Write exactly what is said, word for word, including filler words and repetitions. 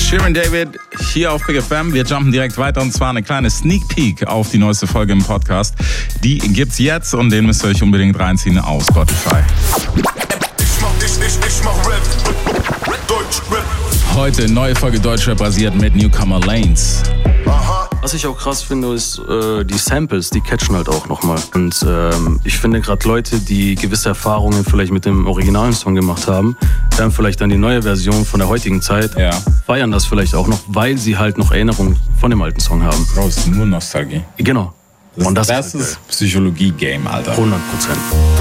Shirin David hier auf Big F M. Wir jumpen direkt weiter und zwar eine kleine Sneak Peek auf die neueste Folge im Podcast. Die gibt's jetzt und den müsst ihr euch unbedingt reinziehen auf Spotify. Ich mach, ich, ich, ich mach Rap. Deutsch Rap. Heute neue Folge Deutschrap basiert mit Newcomer Lanes. Aha. Was ich auch krass finde, ist äh, die Samples, die catchen halt auch nochmal. Und ähm, ich finde gerade Leute, die gewisse Erfahrungen vielleicht mit dem originalen Song gemacht haben, dann vielleicht dann die neue Version von der heutigen Zeit, Ja. feiern das vielleicht auch noch, weil sie halt noch Erinnerungen von dem alten Song haben. Bro, ist nur Nostalgie. Genau. Das, Und das, das ist ist Psychologie-Game, Alter. hundert Prozent.